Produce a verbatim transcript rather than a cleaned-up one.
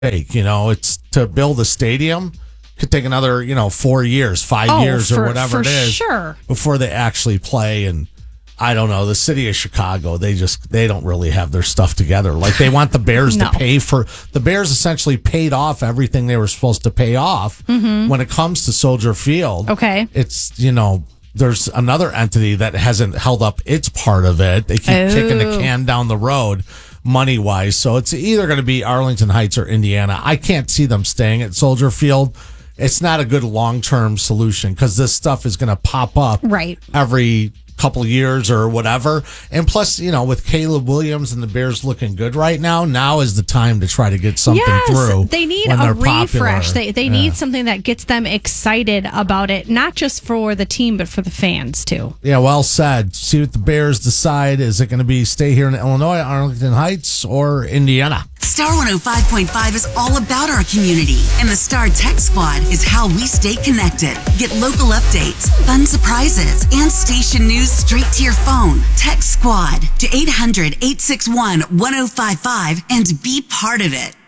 take. You know, it's to build a stadium could take another, you know, four years, five oh, years, for, or whatever for it is, sure. before they actually play. And I don't know, the city of Chicago, they just they don't really have their stuff together. Like they want the Bears no. to pay for the Bears essentially paid off everything they were supposed to pay off mm-hmm. when it comes to Soldier Field. Okay, it's you know. There's another entity that hasn't held up its part of it. They keep oh. kicking the can down the road money wise. So it's either going to be Arlington Heights or Indiana. I can't see them staying at Soldier Field. It's not a good long term solution because this stuff is going to pop up right. every couple years or whatever. And plus, you know, with Caleb Williams and the Bears looking good right now, now is the time to try to get something yes, through. They need when a they're refresh. Popular. They they yeah. need something that gets them excited about it, not just for the team, but for the fans too. Yeah, well said. See what the Bears decide. Is it going to be stay here in Illinois, Arlington Heights, or Indiana? Star one oh five point five is all about our community, and the Star Tech Squad is how we stay connected. Get local updates, fun surprises, and station news straight to your phone. Tech Squad to eight hundred, eight six one, one oh five five and be part of it.